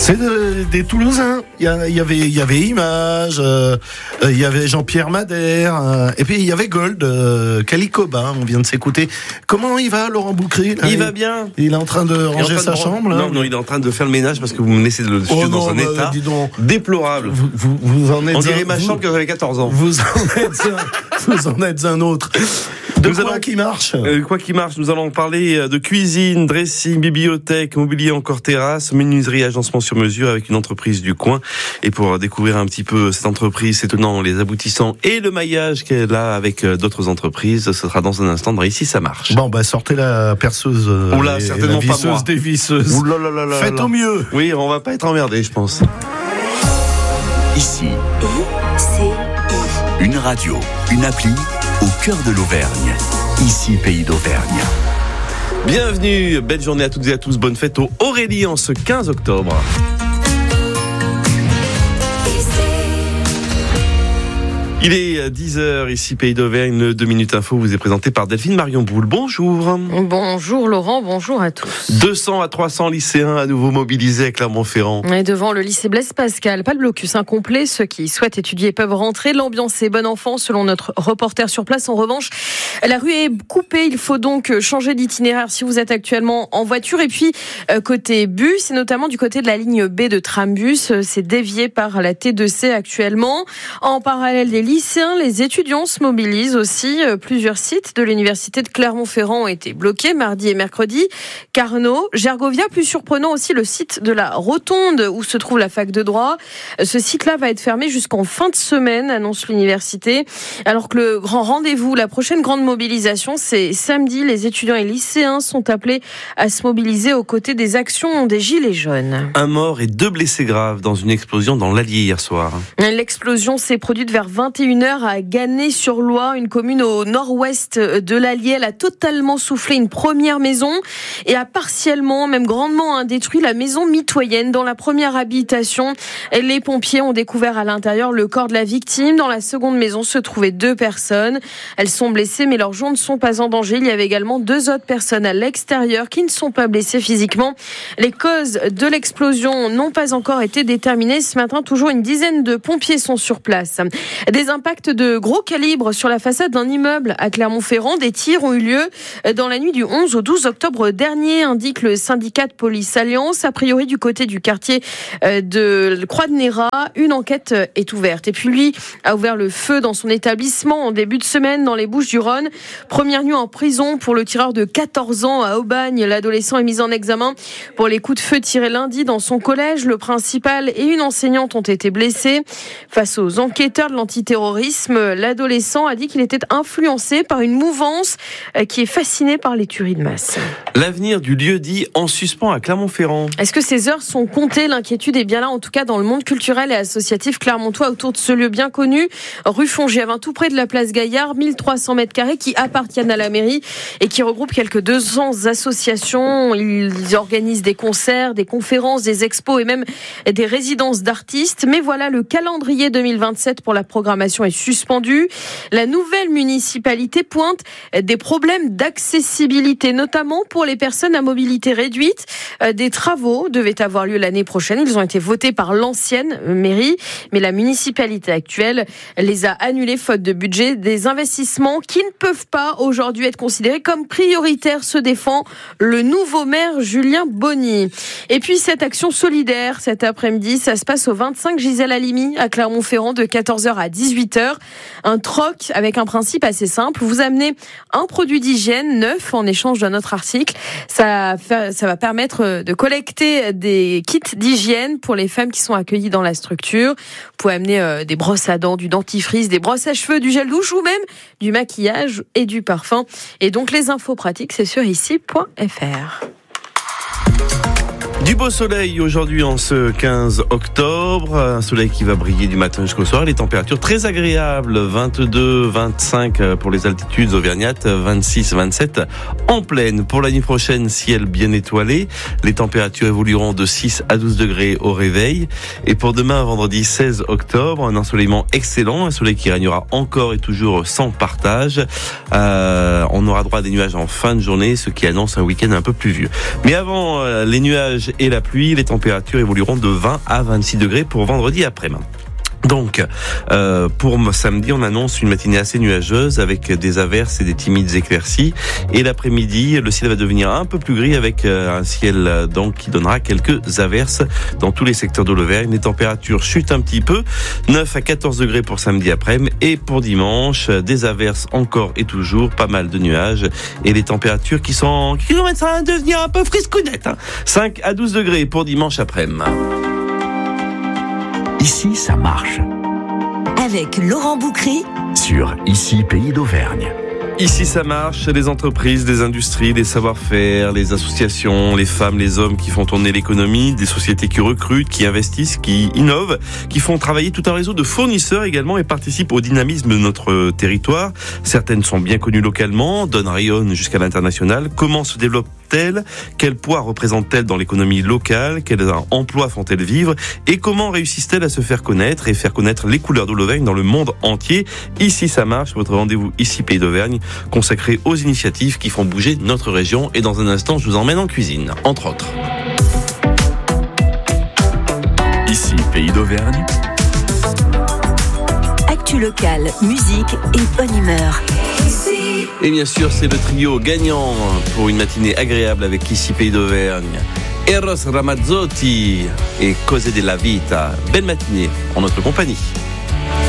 C'est des Toulousains. Il y avait Image, il y avait Jean-Pierre Madère, et puis il y avait Gold, Calicoba. On vient de s'écouter. Comment il va, Laurent Boucry là, il va bien. Il est en train de ranger sa chambre. Là. Non, il est en train de faire le ménage parce que vous me laissez le studio dans un état déplorable. Vous en êtes. On dirait ma chambre quand j'avais 14 ans. Vous en êtes un autre. Qui marche. Quoi qui marche, nous allons parler de cuisine, dressing, bibliothèque, mobilier encore terrasse, menuiserie, agencement sur mesure avec une entreprise du coin. Et pour découvrir un petit peu cette entreprise, ses tenants, les aboutissants et le maillage qu'elle a avec d'autres entreprises, ce sera dans un instant dans Ici ça marche. Bon, sortez la perceuse. Oula, certainement la visseuse pas moi. Des visseuses. Oula. Faites au mieux. Oui, on va pas être emmerdés, je pense. Ici, une radio, une appli au cœur de l'Auvergne. Ici, Pays d'Auvergne. Bienvenue, belle journée à toutes et à tous. Bonne fête au Aurélie en ce 15 octobre. Il est 10h, ici Pays d'Auvergne, 2 minutes info vous est présenté par Delphine Marion Boule. Bonjour. Bonjour Laurent, bonjour à tous. 200 à 300 lycéens à nouveau mobilisés à Clermont-Ferrand. Et devant le lycée Blaise Pascal, pas de blocus incomplet. Ceux qui souhaitent étudier peuvent rentrer. L'ambiance est bon enfant selon notre reporter sur place. En revanche, la rue est coupée. Il faut donc changer d'itinéraire si vous êtes actuellement en voiture. Et puis, côté bus, c'est notamment du côté de la ligne B de Trambus. C'est dévié par la T2C actuellement. En parallèle des lycéens, les étudiants se mobilisent aussi. Plusieurs sites de l'université de Clermont-Ferrand ont été bloqués mardi et mercredi. Carnot, Gergovia, plus surprenant aussi le site de la Rotonde où se trouve la fac de droit. Ce site-là va être fermé jusqu'en fin de semaine, annonce l'université. Alors que le grand rendez-vous, la prochaine grande mobilisation, c'est samedi. Les étudiants et lycéens sont appelés à se mobiliser aux côtés des actions des Gilets jaunes. Un mort et 2 blessés graves dans une explosion dans l'Allier hier soir. L'explosion s'est produite vers 21h à Ganay-sur-Loire, une commune au nord-ouest de l'Allier. Elle a totalement soufflé une première maison et a partiellement, même grandement, détruit la maison mitoyenne. Dans la première habitation, les pompiers ont découvert à l'intérieur le corps de la victime. Dans la seconde maison se trouvaient 2 personnes. Elles sont blessées, mais leurs gens ne sont pas en danger. Il y avait également 2 autres personnes à l'extérieur qui ne sont pas blessées physiquement. Les causes de l'explosion n'ont pas encore été déterminées. Ce matin, toujours une dizaine de pompiers sont sur place. Des impacts de gros calibre sur la façade d'un immeuble à Clermont-Ferrand. Des tirs ont eu lieu dans la nuit du 11 au 12 octobre dernier, indique le syndicat de police Alliance. A priori, du côté du quartier de Croix-de-Néra, une enquête est ouverte. Et puis lui a ouvert le feu dans son établissement en début de semaine dans les Bouches-du-Rhône. Première nuit en prison pour le tireur de 14 ans à Aubagne. L'adolescent est mis en examen pour les coups de feu tirés lundi dans son collège. Le principal et une enseignante ont été blessés. Face aux enquêteurs de l'antiterrorisme, l'adolescent a dit qu'il était influencé par une mouvance qui est fascinée par les tueries de masse. L'avenir du lieu-dit en suspens à Clermont-Ferrand. Est-ce que ces heures sont comptées ? L'inquiétude est bien là, en tout cas dans le monde culturel et associatif clermontois, autour de ce lieu bien connu, rue Fongièvre, tout près de la place Gaillard, 1300 mètres carrés qui appartiennent à la mairie et qui regroupe quelques 200 associations. Ils organisent des concerts, des conférences, des expos et même des résidences d'artistes. Mais voilà, le calendrier 2027 pour la programmation est suspendu. La nouvelle municipalité pointe des problèmes d'accessibilité, notamment pour les personnes à mobilité réduite. Des travaux devaient avoir lieu l'année prochaine. Ils ont été votés par l'ancienne mairie, mais la municipalité actuelle les a annulés faute de budget. Des investissements qui ne peuvent pas aujourd'hui être considérés comme prioritaires, se défend le nouveau maire Julien Bonny. Et puis cette action solidaire cet après-midi, ça se passe au 25 Gisèle Halimi à Clermont-Ferrand de 14h à 18h. Un troc avec un principe assez simple. Vous amenez un produit d'hygiène neuf en échange d'un autre article. Ça va permettre de collecter des kits d'hygiène pour les femmes qui sont accueillies dans la structure. Vous pouvez amener des brosses à dents, du dentifrice, des brosses à cheveux, du gel douche ou même du maquillage et du parfum. Et donc les infos pratiques, c'est sur ici.fr. Du beau soleil aujourd'hui en ce 15 octobre, un soleil qui va briller du matin jusqu'au soir, les températures très agréables, 22, 25 pour les altitudes auvergnates, 26, 27 en plaine. Pour la nuit prochaine, ciel bien étoilé, les températures évolueront de 6 à 12 degrés au réveil. Et pour demain, vendredi 16 octobre, un ensoleillement excellent, un soleil qui régnera encore et toujours sans partage. On aura droit à des nuages en fin de journée, ce qui annonce un week-end un peu pluvieux. Mais avant les nuages nuages et la pluie. Les températures évolueront de 20 à 26 degrés pour vendredi après-midi. Donc, pour samedi, on annonce une matinée assez nuageuse avec des averses et des timides éclaircies. Et l'après-midi, le ciel va devenir un peu plus gris avec un ciel donc qui donnera quelques averses dans tous les secteurs de l'Auvergne. Les températures chutent un petit peu, 9 à 14 degrés pour samedi après-midi. Et pour dimanche, des averses encore et toujours, pas mal de nuages. Et les températures qui commencent à devenir un peu friscounettes. 5 à 12 degrés pour dimanche après-midi. Ici, ça marche. Avec Laurent Boucry Sur Ici, Pays d'Auvergne. Ici, ça marche. Les entreprises, les industries, les savoir-faire, les associations, les femmes, les hommes qui font tourner l'économie, des sociétés qui recrutent, qui investissent, qui innovent, qui font travailler tout un réseau de fournisseurs également et participent au dynamisme de notre territoire. Certaines sont bien connues localement, donnent rayonnent jusqu'à l'international. Comment se développent-elles ? Quel poids représentent-elles dans l'économie locale ? Quels emplois font-elles vivre ? Et comment réussissent-elles à se faire connaître et faire connaître les couleurs de l'Auvergne dans le monde entier ? Ici, ça marche. Votre rendez-vous Ici, Pays d'Auvergne, consacré aux initiatives qui font bouger notre région. Et dans un instant, je vous emmène en cuisine, entre autres. Ici, Pays d'Auvergne. Actu locale, musique et bonne humeur. Et bien sûr, c'est le trio gagnant pour une matinée agréable avec Ici Pays d'Auvergne. Eros Ramazzotti et Cose della Vita. Belle matinée en notre compagnie.